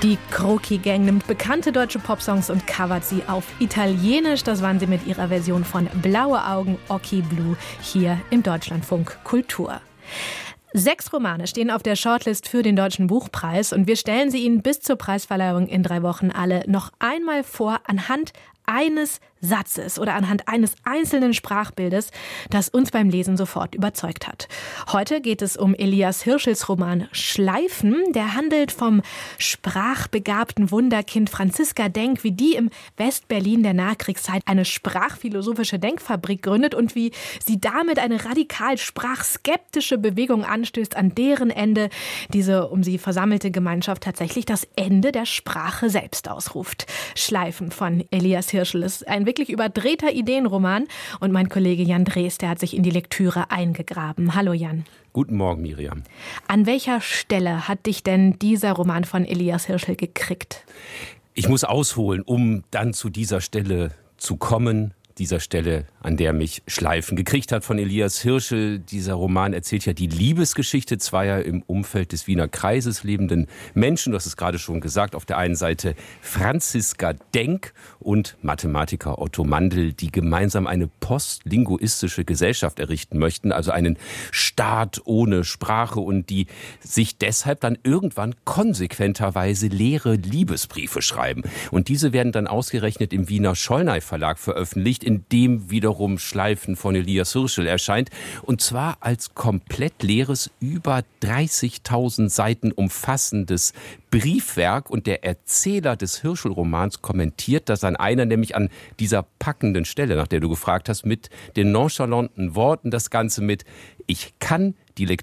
Die Croci Gang nimmt bekannte deutsche Popsongs und covert sie auf Italienisch. Das waren sie mit ihrer Version von Blaue Augen, Occhi Blu, hier im Deutschlandfunk Kultur. 6 Romane stehen auf der Shortlist für den Deutschen Buchpreis und wir stellen sie Ihnen bis zur Preisverleihung in 3 Wochen alle noch einmal vor anhand eines Satzes oder anhand eines einzelnen Sprachbildes, das uns beim Lesen sofort überzeugt hat. Heute geht es um Elias Hirschels Roman Schleifen. Der handelt vom sprachbegabten Wunderkind Franziska Denk, wie die im Westberlin der Nachkriegszeit eine sprachphilosophische Denkfabrik gründet und wie sie damit eine radikal sprachskeptische Bewegung anstößt, an deren Ende diese um sie versammelte Gemeinschaft tatsächlich das Ende der Sprache selbst ausruft. Schleifen von Elias Hirschel ist ein wirklich überdrehter Ideenroman und mein Kollege Jan Drees, der hat sich in die Lektüre eingegraben. Hallo Jan. Guten Morgen, Miriam. An welcher Stelle hat dich denn dieser Roman von Elias Hirschel gekriegt? Ich muss ausholen, um dann zu dieser Stelle zu kommen. Dieser Stelle, an der mich Schleifen gekriegt hat von Elias Hirschel. Dieser Roman erzählt ja die Liebesgeschichte zweier im Umfeld des Wiener Kreises lebenden Menschen. Du hast es gerade schon gesagt, auf der einen Seite Franziska Denk und Mathematiker Otto Mandl, die gemeinsam eine postlinguistische Gesellschaft errichten möchten, also einen Staat ohne Sprache und die sich deshalb dann irgendwann konsequenterweise leere Liebesbriefe schreiben. Und diese werden dann ausgerechnet im Wiener Schollnay Verlag veröffentlicht, in dem wiederum Schleifen von Elias Hirschel erscheint. Und zwar als komplett leeres, über 30.000 Seiten umfassendes Briefwerk. Und der Erzähler des Hirschel-Romans kommentiert das an einer, nämlich an dieser packenden Stelle, nach der du gefragt hast, mit den nonchalanten Worten, das Ganze mit: Ich kann die